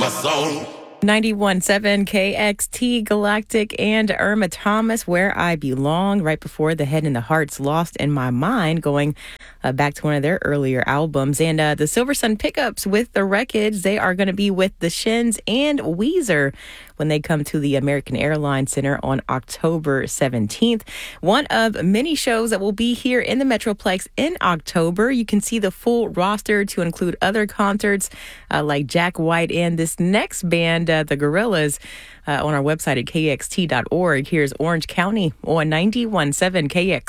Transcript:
my zone. 91.7 KXT Galactic and Irma Thomas, Where I Belong, right before The Head and the Heart's Lost in My Mind, going back to one of their earlier albums. And the Silver Sun Pickups with the Wreckage, they are going to be with the Shins and Weezer when they come to the American Airlines Center on October 17th. One of many shows that will be here in the Metroplex in October. You can see the full roster to include other concerts like Jack White and this next band, the Gorillas, on our website at kxt.org. Here's Orange County on 91.7 KX.